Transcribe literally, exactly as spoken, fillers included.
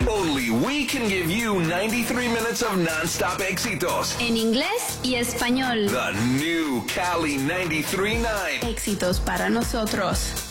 Only we can give you ninety-three minutes of non-stop éxitos. En inglés y español. The new Cali ninety-three point nine. Éxitos para nosotros.